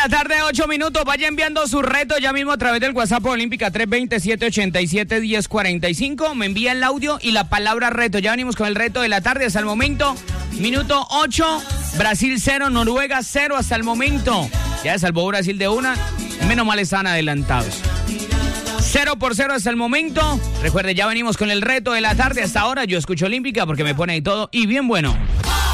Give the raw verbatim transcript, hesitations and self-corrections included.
la tarde, ocho minutos. Vaya enviando su reto ya mismo a través del WhatsApp Olímpica tres dos cero, siete ocho siete, uno cero cuatro cinco. Me envía el audio y la palabra reto. Ya venimos con el reto de la tarde hasta el momento. Minuto ocho, Brasil cero, Noruega cero hasta el momento. Ya salvó Brasil de una. Menos mal están adelantados. Cero por cero hasta el momento. Recuerde, ya venimos con el reto de la tarde hasta ahora. Yo escucho Olímpica porque me pone ahí todo y bien bueno.